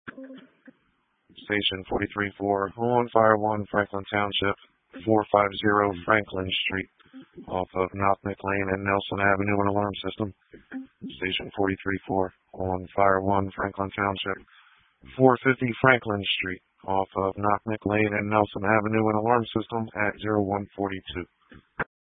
Station 43-4, on fire 1, Franklin Township, 450 Franklin Street, off of Knocknick Lane and Nelson Avenue, an alarm system. Station 43-4, on fire 1, Franklin Township, 450 Franklin Street, off of Knocknick Lane and Nelson Avenue, an alarm system at 0142.